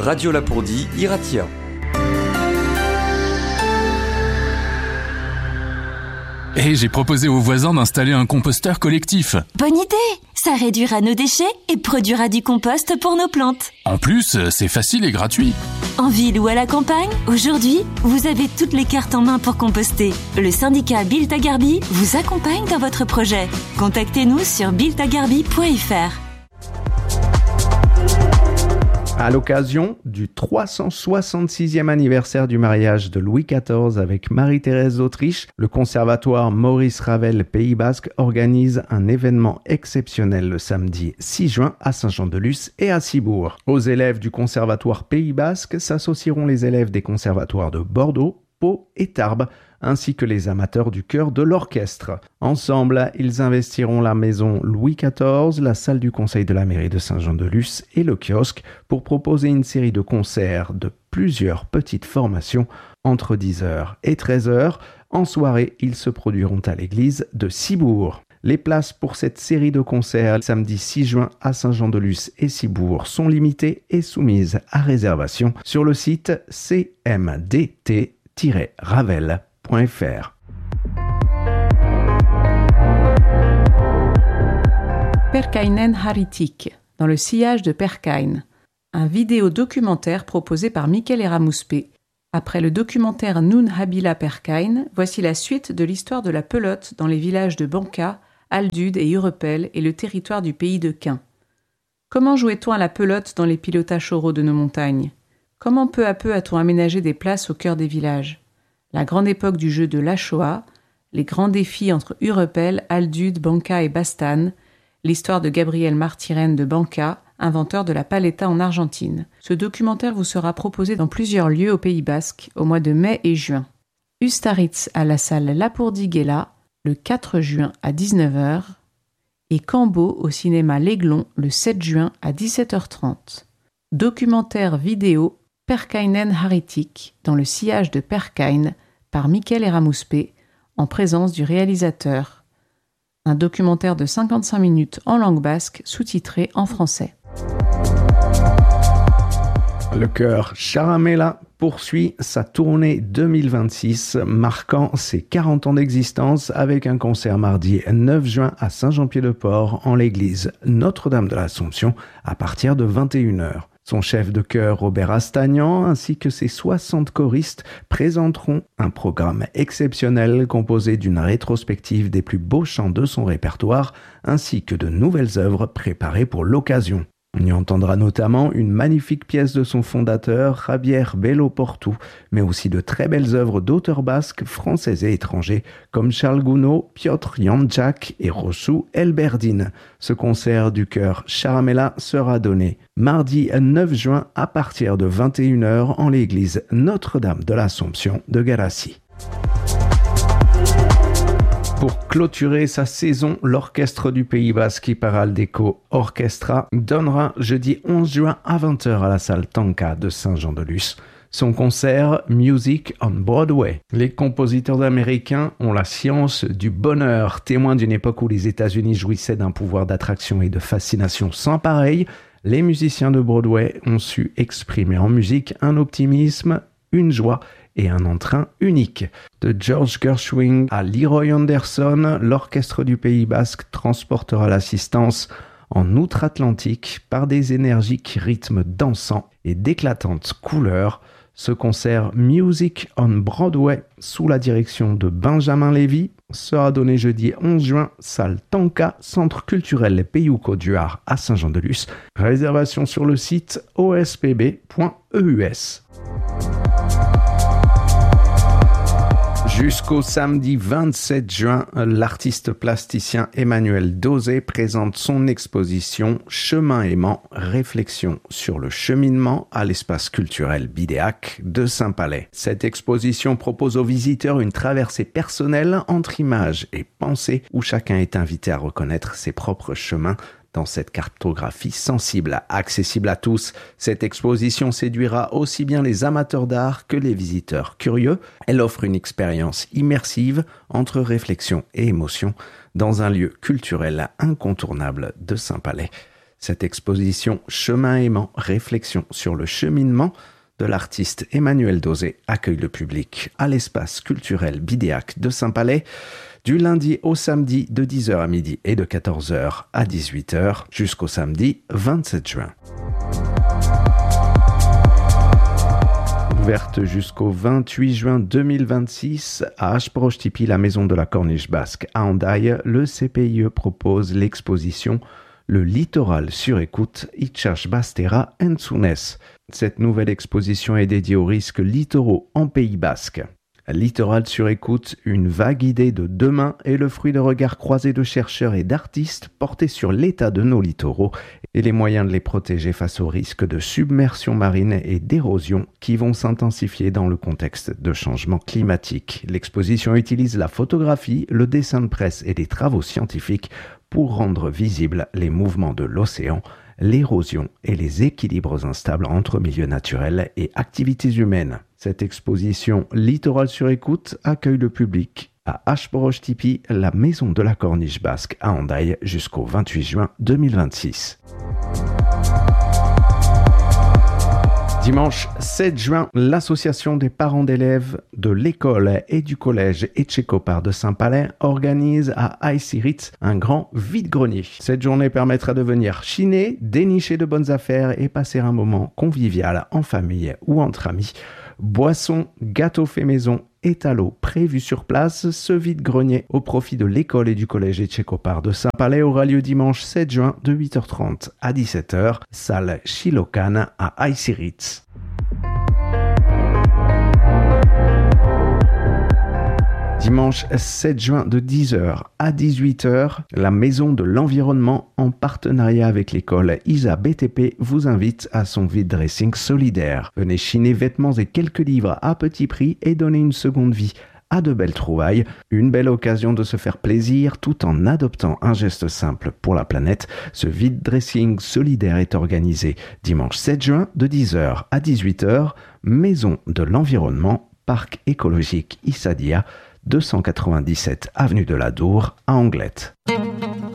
Radio Lapourdie, Iratia. Et j'ai proposé aux voisins d'installer un composteur collectif. Bonne idée! Ça réduira nos déchets et produira du compost pour nos plantes. En plus, c'est facile et gratuit. En ville ou à la campagne, aujourd'hui, vous avez toutes les cartes en main pour composter. Le syndicat Built à Garby vous accompagne dans votre projet. Contactez-nous sur builtagarby.fr. À l'occasion du 366e anniversaire du mariage de Louis XIV avec Marie-Thérèse d'Autriche, le conservatoire Maurice Ravel Pays Basque organise un événement exceptionnel le samedi 6 juin à Saint-Jean-de-Luz et à Cibourg. Aux élèves du conservatoire Pays Basque s'associeront les élèves des conservatoires de Bordeaux, Pau et Tarbes, ainsi que les amateurs du chœur de l'orchestre. Ensemble, ils investiront la maison Louis XIV, la salle du conseil de la mairie de Saint-Jean-de-Luz et le kiosque pour proposer une série de concerts de plusieurs petites formations entre 10h et 13h. En soirée, ils se produiront à l'église de Cibourg. Les places pour cette série de concerts samedi 6 juin à Saint-Jean-de-Luz et Cibourg sont limitées et soumises à réservation sur le site cmdt-ravel.fr. Perkainen Haritik, dans le sillage de Perkain, un vidéo-documentaire proposé par Mikel Eramouspe. Après le documentaire Nun Habila Perkain, voici la suite de l'histoire de la pelote dans les villages de Banca, Aldud et Urepel et le territoire du pays de Quin. Comment jouait-on à la pelote dans les pilotages choraux de nos montagnes? Comment peu à peu a-t-on aménagé des places au cœur des villages? La grande époque du jeu de la Shoah, les grands défis entre Urepel, Aldud, Banca et Bastane, l'histoire de Gabriel Martirén de Banca, inventeur de la paleta en Argentine. Ce documentaire vous sera proposé dans plusieurs lieux au Pays Basque au mois de mai et juin. Ustaritz à la salle Lapourdie-Guéla le 4 juin à 19h et Cambo au cinéma L'Aiglon le 7 juin à 17h30. Documentaire vidéo Perkainen Haritik dans le sillage de Perkain par Mikel Eramouspe en présence du réalisateur. Un documentaire de 55 minutes en langue basque sous-titré en français. Le chœur Charamela poursuit sa tournée 2026, marquant ses 40 ans d'existence avec un concert mardi 9 juin à Saint-Jean-Pied-de-Port en l'église Notre-Dame de l'Assomption à partir de 21h. Son chef de chœur Robert Astagnan ainsi que ses 60 choristes présenteront un programme exceptionnel composé d'une rétrospective des plus beaux chants de son répertoire ainsi que de nouvelles œuvres préparées pour l'occasion. On y entendra notamment une magnifique pièce de son fondateur, Javier Belo Portu, mais aussi de très belles œuvres d'auteurs basques, français et étrangers, comme Charles Gounod, Piotr Janczak et Rosu Elberdin. Ce concert du chœur Charamela sera donné mardi 9 juin à partir de 21h en l'église Notre-Dame de l'Assomption de Garassi. Pour clôturer sa saison, l'orchestre du Pays Basque Iparraldeko Orchestra donnera jeudi 11 juin à 20h à la salle Tanka de Saint-Jean-de-Luz son concert Music on Broadway. Les compositeurs américains ont la science du bonheur, témoins d'une époque où les États-Unis jouissaient d'un pouvoir d'attraction et de fascination sans pareil. Les musiciens de Broadway ont su exprimer en musique un optimisme, une joie et un entrain unique. De George Gershwin à Leroy Anderson, l'orchestre du Pays Basque transportera l'assistance en outre-Atlantique par des énergiques rythmes dansants et d'éclatantes couleurs. Ce concert Music on Broadway, sous la direction de Benjamin Lévy, sera donné jeudi 11 juin, salle Tanka, Centre culturel Peyouco-Duard à Saint-Jean-de-Luz. Réservation sur le site ospb.eus. Jusqu'au samedi 27 juin, l'artiste plasticien Emmanuel Dosé présente son exposition Chemin aimant, réflexion sur le cheminement à l'espace culturel Bidéac de Saint-Palais. Cette exposition propose aux visiteurs une traversée personnelle entre images et pensées où chacun est invité à reconnaître ses propres chemins dans cette cartographie sensible, accessible à tous. Cette exposition séduira aussi bien les amateurs d'art que les visiteurs curieux. Elle offre une expérience immersive entre réflexion et émotion dans un lieu culturel incontournable de Saint-Palais. Cette exposition Chemin aimant, réflexion sur le cheminement de l'artiste Emmanuel Dauzé accueille le public à l'espace culturel Bidéac de Saint-Palais du lundi au samedi de 10h à midi et de 14h à 18h jusqu'au samedi 27 juin. Ouverte jusqu'au 28 juin 2026 à Ashproche-Tipi, la maison de la Corniche basque à Hendaye, le CPIE propose l'exposition Le littoral sur écoute, Itxas Bastera Entzunez. Cette nouvelle exposition est dédiée aux risques littoraux en Pays basque. Littoral sur écoute, une vague idée de demain est le fruit de regards croisés de chercheurs et d'artistes portés sur l'état de nos littoraux et les moyens de les protéger face aux risques de submersion marine et d'érosion qui vont s'intensifier dans le contexte de changement climatique. L'exposition utilise la photographie, le dessin de presse et des travaux scientifiques pour rendre visibles les mouvements de l'océan, l'érosion et les équilibres instables entre milieux naturels et activités humaines. Cette exposition Littoral sur écoute accueille le public à Ashproche-Tipi, la maison de la Corniche basque à Hendaye jusqu'au 28 juin 2026. Dimanche 7 juin, l'association des parents d'élèves de l'école et du collège Etchekopar de Saint-Palais organise à Aïssiritz un grand vide-grenier. Cette journée permettra de venir chiner, dénicher de bonnes affaires et passer un moment convivial en famille ou entre amis. Boissons, gâteaux faits maison, étalos prévus sur place, ce vide-grenier au profit de l'école et du collège Etchekopar de Saint-Palais aura lieu dimanche 7 juin de 8h30 à 17h, salle Chilocan à Aïssiritz. Dimanche 7 juin de 10h à 18h, la Maison de l'Environnement, en partenariat avec l'école ISA BTP, vous invite à son vide dressing solidaire. Venez chiner vêtements et quelques livres à petit prix et donner une seconde vie à de belles trouvailles. Une belle occasion de se faire plaisir tout en adoptant un geste simple pour la planète. Ce vide dressing solidaire est organisé dimanche 7 juin de 10h à 18h, Maison de l'Environnement, Parc écologique Issadia, 297 avenue de la Dour à Anglette.